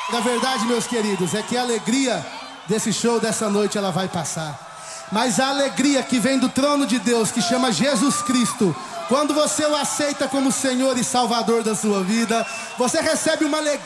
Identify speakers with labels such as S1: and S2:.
S1: Na verdade, meus queridos, é que a alegria desse show, dessa noite, ela vai passar. Mas a alegria que vem do trono de Deus, que chama Jesus Cristo, quando você o aceita como Senhor e Salvador da sua vida, você recebe uma alegria